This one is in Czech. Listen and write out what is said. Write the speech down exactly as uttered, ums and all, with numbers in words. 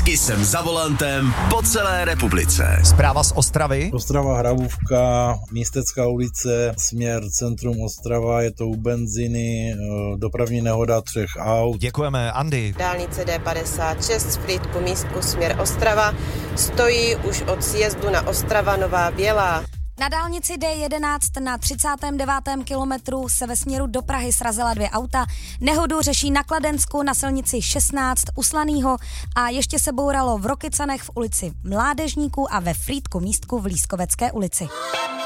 I jsem za volantem po celé republice. Zpráva z Ostravy. Ostrava Hrabůvka, Místecká ulice, směr centrum Ostrava, je to u benzíny, dopravní nehoda třech aut. Děkujeme, Andy. Dálnice D padesát šest z Frýdku Místku směr Ostrava stojí už od sjezdu na Ostrava Nová Bělá. Na dálnici D jedenáct na třicátém devátém kilometru se ve směru do Prahy srazila dvě auta. Nehodu řeší na Kladensku na silnici šestnáct u Slanýho a ještě se bouralo v Rokycanech v ulici Mládežníků a ve Frýdku Místku v Lískovecké ulici.